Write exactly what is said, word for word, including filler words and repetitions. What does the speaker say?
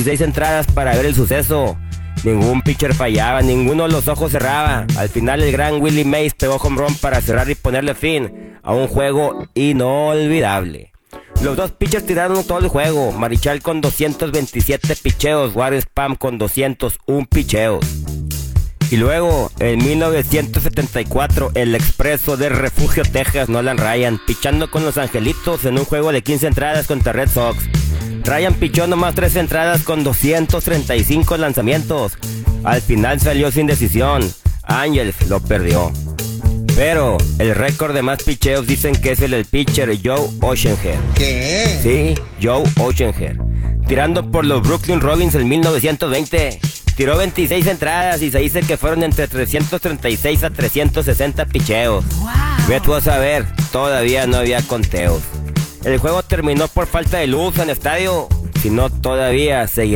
dieciséis entradas para ver el suceso. Ningún pitcher fallaba, ninguno de los ojos cerraba. Al final el gran Willie Mays pegó home run para cerrar y ponerle fin a un juego inolvidable. Los dos pitchers tiraron todo el juego. Marichal con doscientos veintisiete picheos, Warren Spahn con doscientos uno picheos. Y luego, en mil novecientos setenta y cuatro, el expreso de Refugio, Texas, Nolan Ryan, pichando con los Angelitos en un juego de quince entradas contra Red Sox. Ryan pichó nomás tres entradas con doscientos treinta y cinco lanzamientos. Al final salió sin decisión. Angels lo perdió. Pero el récord de más picheos dicen que es el del pitcher Joe Oceanhead. ¿Qué? Sí, Joe Oceanhead. Tirando por los Brooklyn Robins en mil novecientos veinte. Tiró veintiséis entradas y se dice que fueron entre trescientos treinta y seis a trescientos sesenta picheos. Wow. Ve tú a saber, todavía no había conteos. El juego terminó por falta de luz en el estadio, si no todavía seguiría.